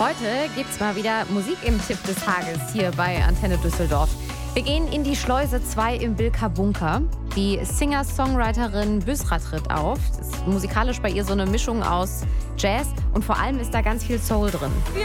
Heute gibt's mal wieder Musik im Tipp des Tages hier bei Antenne Düsseldorf. Wir gehen in die Schleuse 2 im Bilka Bunker. Die Singer-Songwriterin Büsra tritt auf. Das ist musikalisch bei ihr so eine Mischung aus Jazz und vor allem ist da ganz viel Soul drin.